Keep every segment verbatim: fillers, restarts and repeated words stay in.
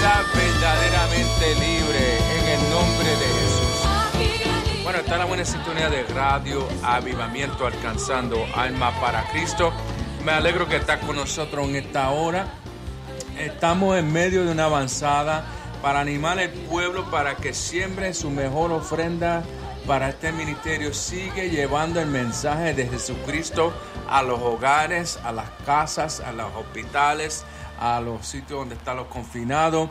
vida verdaderamente libre en el nombre de Jesús. Bueno, está la buena sintonía de Radio Avivamiento, alcanzando alma para Cristo. Me alegro que está con nosotros en esta hora. Estamos en medio de una avanzada para animar al pueblo para que siembre su mejor ofrenda para este ministerio. Sigue llevando el mensaje de Jesucristo a los hogares, a las casas, a los hospitales, a los sitios donde están los confinados.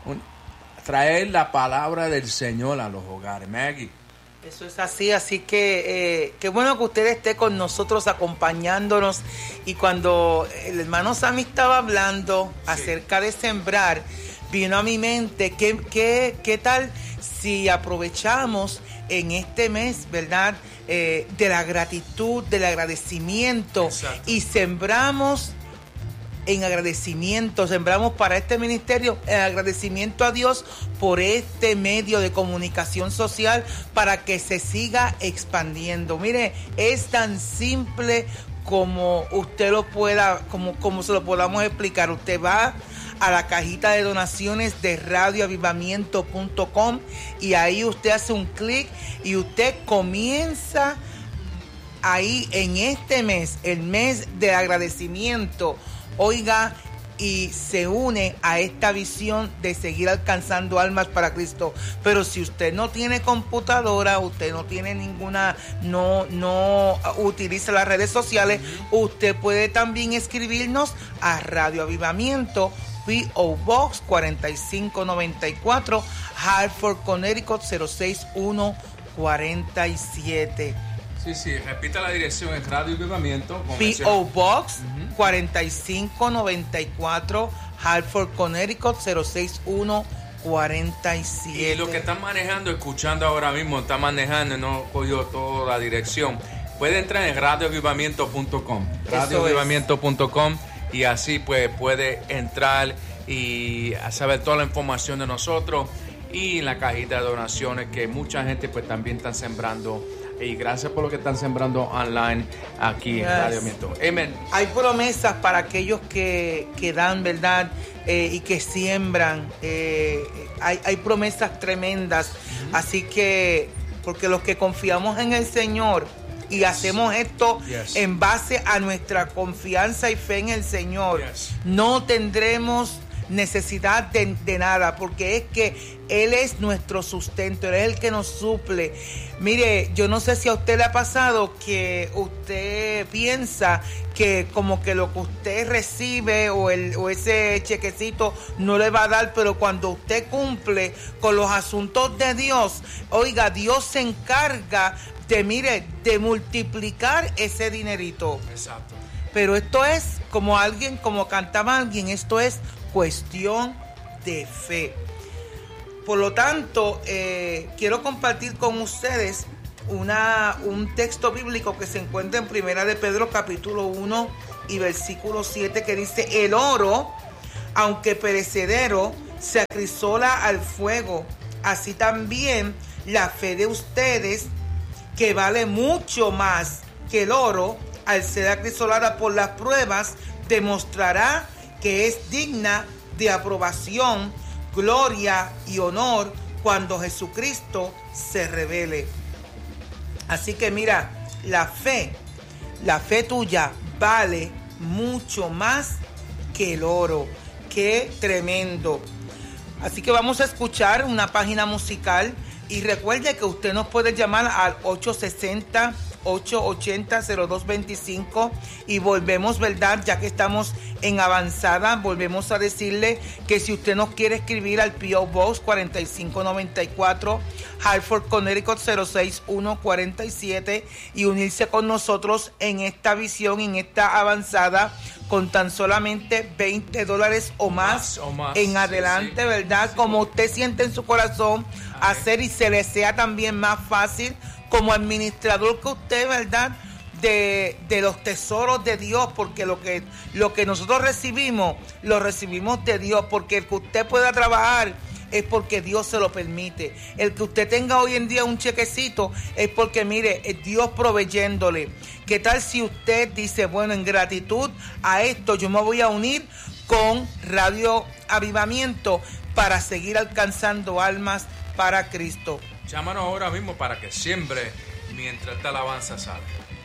Traer la palabra del Señor a los hogares. Maggie. Eso es así, así que eh, qué bueno que usted esté con nosotros acompañándonos. Y cuando el hermano Sammy estaba hablando sí. acerca de sembrar, vino a mi mente, ¿qué, qué, qué tal si aprovechamos en este mes, verdad, eh, de la gratitud, del agradecimiento? Exacto. Y sembramos en agradecimiento, sembramos para este ministerio en agradecimiento a Dios por este medio de comunicación social para que se siga expandiendo. Mire, es tan simple como usted lo pueda, como, como se lo podamos explicar. Usted va a la cajita de donaciones de radio avivamiento punto com y ahí usted hace un clic y usted comienza ahí en este mes, el mes de agradecimiento. Oiga, y se une a esta visión de seguir alcanzando almas para Cristo. Pero si usted no tiene computadora, usted no tiene ninguna, no, no utiliza las redes sociales, usted puede también escribirnos a Radio Avivamiento, P O Box cuarenta y cinco noventa y cuatro, Hartford, Connecticut cero seis uno cuarenta y siete. Sí, sí, repita la dirección en Radio Avivamiento. P O Box uh-huh. cuarenta y cinco noventa y cuatro, Hartford, Connecticut cero seis uno cuarenta y siete. Y lo que están manejando, escuchando ahora mismo, están manejando, no cogió toda la dirección. Puede entrar en radio avivamiento punto com, radio avivamiento punto com, y así pues puede entrar y saber toda la información de nosotros y en la cajita de donaciones que mucha gente pues también está sembrando. Y gracias por lo que están sembrando online aquí yes. en Radio Miento. Amén. Hay promesas para aquellos que, que dan, ¿verdad? Eh, y que siembran. Eh, hay, hay promesas tremendas. Uh-huh. Así que, porque los que confiamos en el Señor y hacemos esto yes. en base a nuestra confianza y fe en el Señor, yes. no tendremos necesidad de, de nada, porque es que Él es nuestro sustento, Él es el que nos suple. Mire, yo no sé si a usted le ha pasado que usted piensa que como que lo que usted recibe o, el, o ese chequecito no le va a dar, pero cuando usted cumple con los asuntos de Dios, oiga, Dios se encarga de, mire, de multiplicar ese dinerito. Exacto. Pero esto es, como alguien, como cantaba alguien, esto es cuestión de fe. Por lo tanto, eh, quiero compartir con ustedes una, un texto bíblico que se encuentra en Primera de Pedro capítulo uno y versículo siete, que dice: el oro, aunque perecedero, se acrisola al fuego, así también la fe de ustedes, que vale mucho más que el oro, al ser acrisolada por las pruebas, demostrará que es digna de aprobación, gloria y honor cuando Jesucristo se revele. Así que mira, la fe, la fe tuya vale mucho más que el oro. ¡Qué tremendo! Así que vamos a escuchar una página musical y recuerde que usted nos puede llamar al ocho sesenta, ocho ochenta, cero dos veinticinco y volvemos, ¿verdad? Ya que estamos en avanzada, volvemos a decirle que si usted nos quiere escribir al P O Box cuarenta y cinco noventa y cuatro, Hartford, Connecticut cero seis uno cuarenta y siete y unirse con nosotros en esta visión, en esta avanzada, con tan solamente veinte dólares o más, más, o más en adelante, sí, sí. ¿verdad? Sí, como usted siente en su corazón hacer y se le sea también más fácil como administrador que usted, ¿verdad? De, de los tesoros de Dios, porque lo que, lo que nosotros recibimos, lo recibimos de Dios, porque el que usted pueda trabajar es porque Dios se lo permite. El que usted tenga hoy en día un chequecito es porque, mire, es Dios proveyéndole. ¿Qué tal si usted dice, bueno, en gratitud a esto yo me voy a unir con Radio avivamiento para seguir alcanzando almas para Cristo. Llámanos ahora mismo para que siembre mientras esta alabanza sale.